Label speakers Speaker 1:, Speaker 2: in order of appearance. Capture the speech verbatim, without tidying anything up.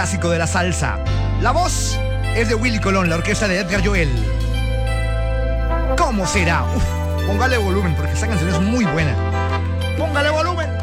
Speaker 1: clásico de la salsa. La voz es de Willy Colón, la orquesta de Edgar Joel. ¿Cómo será? Uf, póngale volumen porque esa canción es muy buena. Póngale volumen.